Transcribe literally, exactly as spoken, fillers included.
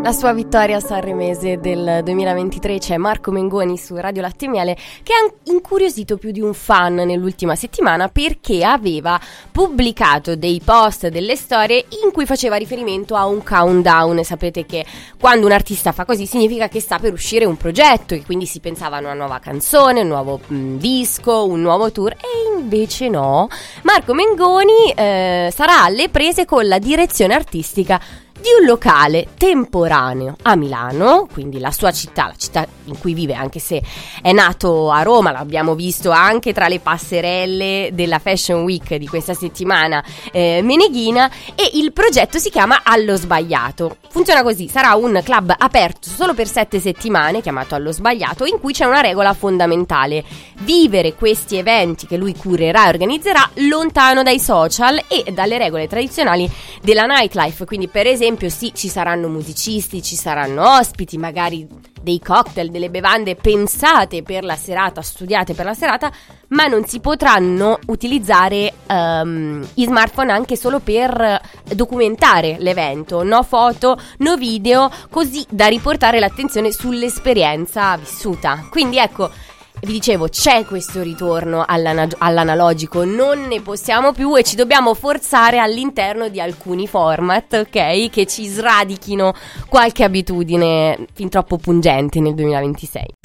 La sua vittoria sanremese del duemilaventitré. C'è Marco Mengoni su Radio Latte e Miele che ha incuriosito più di un fan nell'ultima settimana perché aveva pubblicato dei post, delle storie in cui faceva riferimento a un countdown. E sapete che quando un artista fa così significa che sta per uscire un progetto e quindi si pensava a una nuova canzone, un nuovo mh, disco, un nuovo tour, e invece no. Marco Mengoni eh, sarà alle prese con la direzione artistica di un locale temporaneo a Milano, quindi la sua città, la città in cui vive, anche se è nato a Roma. L'abbiamo visto anche tra le passerelle della Fashion Week di questa settimana eh, meneghina, e il progetto si chiama Allo Sbagliato. Funziona così: sarà un club aperto solo per sette settimane, chiamato Allo Sbagliato, in cui c'è una regola fondamentale: vivere questi eventi che lui curerà e organizzerà lontano dai social e dalle regole tradizionali della nightlife. Quindi, per esempio, sì, ci saranno musicisti, ci saranno ospiti, magari dei cocktail, delle bevande pensate per la serata, studiate per la serata, ma non si potranno utilizzare um, i smartphone anche solo per documentare l'evento. No foto, no video, così da riportare l'attenzione sull'esperienza vissuta. Quindi ecco, vi dicevo, c'è questo ritorno all'ana- all'analogico, non ne possiamo più e ci dobbiamo forzare all'interno di alcuni format, ok? Che ci sradichino qualche abitudine fin troppo pungente nel duemilaventisei.